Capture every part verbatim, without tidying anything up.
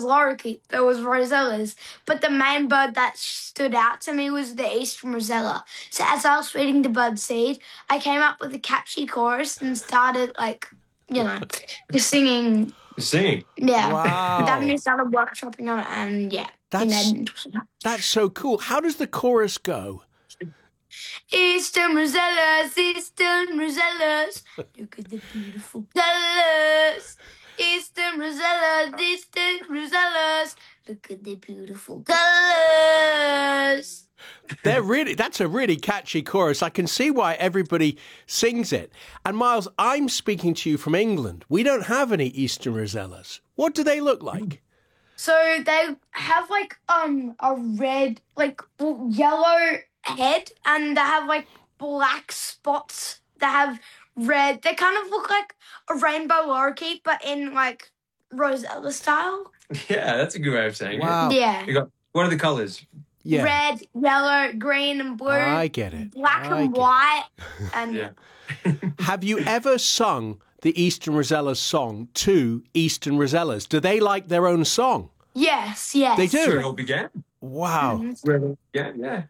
was lorikeet, there was rosellas. But the main bird that stood out to me was the eastern rosella. So as I was feeding the bird seed, I came up with a catchy chorus and started, like, you know, just singing. Singing? Yeah. Wow. Then we started workshopping on it, and yeah. That's, that's so cool. How does the chorus go? Eastern rosellas, eastern rosellas, look at the beautiful colors. Eastern rosellas, eastern rosellas, look at the beautiful colors. They're really, that's a really catchy chorus. I can see why everybody sings it. And Miles, I'm speaking to you from England. We don't have any eastern rosellas. What do they look like? So they have like um a red, like yellow head, and they have like black spots. They have red. They kind of look like a rainbow lorikeet, but in like rosella style. Yeah, that's a good way of saying Wow. it. Yeah. You got, what are the colours? Yeah. Red, yellow, green, and blue. I get it. Black I and get white. And Yeah. Have you ever sung the Eastern Rosellas song to Eastern Rosellas? Do they like their own song? yes, yes. They do? So it all began. Wow. Yeah, yeah.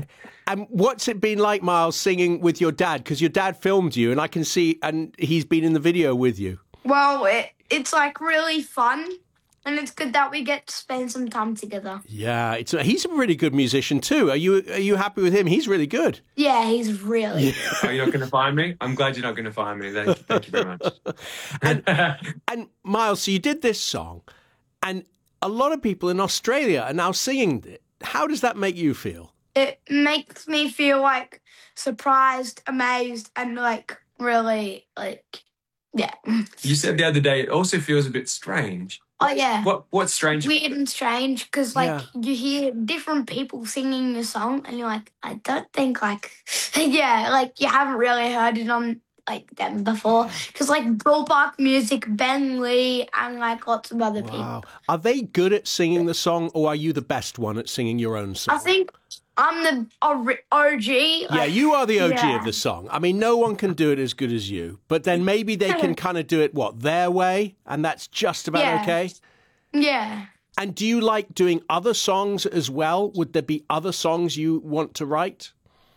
And what's it been like, Miles, singing with your dad? Because your dad filmed you, and I can see, and he's been in the video with you. Well, it, it's like really fun, and it's good that we get to spend some time together. Yeah, it's he's a really good musician too. Are you are you happy with him? He's really good. Yeah, he's really good. Oh, you're not going to find me? I'm glad you're not going to find me. Thank, thank you very much. and, and Miles, so you did this song, and a lot of people in Australia are now singing it. How does that make you feel? It makes me feel like surprised, amazed, and like really like, yeah. You said the other day it also feels a bit strange. Oh, yeah. What What's strange? Weird and strange because, like, Yeah. you hear different people singing the song and you're like, I don't think, like, yeah, like, you haven't really heard it on, like, them before. Because, like, Ballpark Music, Ben Lee, and, like, lots of other people. Wow. Are they good at singing the song, or are you the best one at singing your own song? I think I'm the ori- O G. Yeah, like, you are the O G yeah. of the song. I mean, no one can do it as good as you. But then maybe they can kind of do it, what, their way? And that's just about Yeah. okay? Yeah. And do you like doing other songs as well? Would there be other songs you want to write?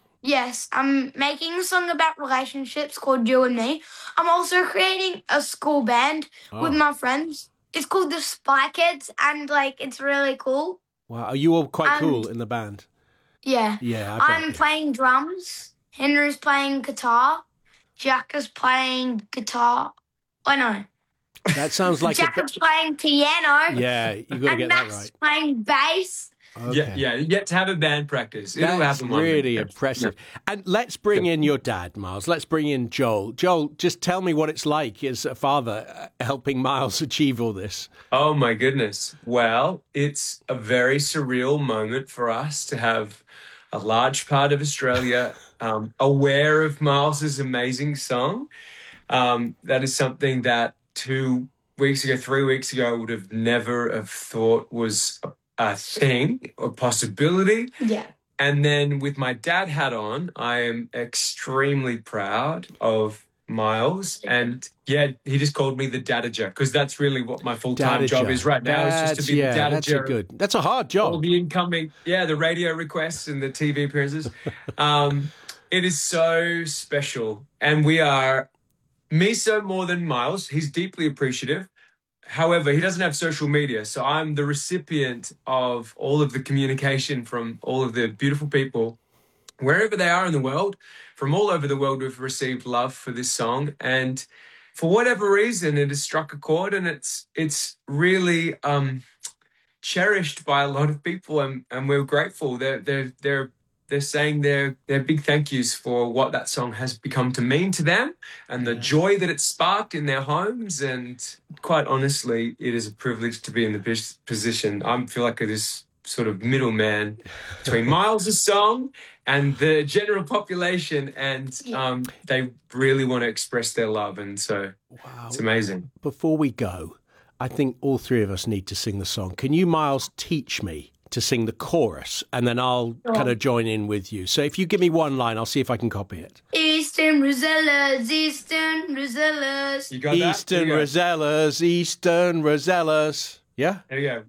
Yes, I'm making a song about relationships called You and Me. I'm also creating a school band with my friends. It's called the Spy Kids, and, like, it's really cool. Wow, are you all quite And- cool in the band? Yeah. Yeah, I bet. I'm playing drums. Henry's playing guitar. Jack is playing guitar. Oh, no. That sounds like a... Jack Be- is playing piano. yeah, you got to And get that Max right. is playing bass. Okay. Yeah, yeah. You get to have a band practice. It'll That's happen one really day. impressive. And let's bring in your dad, Miles. Let's bring in Joel. Joel, just tell me what it's like as a father uh, helping Miles achieve all this. Oh, my goodness. Well, it's a very surreal moment for us to have a large part of Australia um, aware of Miles's amazing song. Um, that is something that two weeks ago, three weeks ago, I would have never have thought was a, a thing, a possibility. Yeah. And then with my dad hat on, I am extremely proud of Miles. And yeah, he just called me the dadager because that's really what my full-time Dadager. job is right now. Is just That's- to be yeah, the that's a dadager. good. That's a hard All job. the incoming, yeah, the radio requests and the T V appearances. Um, it is so special. And we are, me so more than Miles. He's deeply appreciative. However, he doesn't have social media. So I'm the recipient of all of the communication from all of the beautiful people, wherever they are in the world. From all over the world, we've received love for this song. And for whatever reason, it has struck a chord, and it's it's really um, cherished by a lot of people, and, and we're grateful. They're they're they're they're saying their their big thank yous for what that song has become to mean to them, and the joy that it sparked in their homes. And quite honestly, it is a privilege to be in the pos- position. I feel like this sort of middleman between Miles' song and the general population, and um, they really want to express their love, and so Wow. it's amazing. Before we go, I think all three of us need to sing the song. Can you, Miles, teach me to sing the chorus, and then I'll kind of join in with you. So if you give me one line, I'll see if I can copy it. Eastern Rosellas, Eastern Rosellas. You got that? Eastern There you go. Rosellas, Eastern Rosellas. Yeah? There you go.